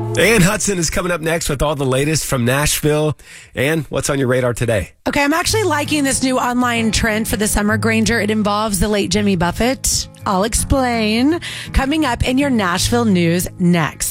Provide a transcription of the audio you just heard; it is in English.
Ann Hudson is coming up next with all the latest from Nashville. Ann, what's on your radar today? Okay, I'm actually liking this new online trend for the summer, Granger. It involves the late Jimmy Buffett. I'll explain. Coming up in your Nashville news next.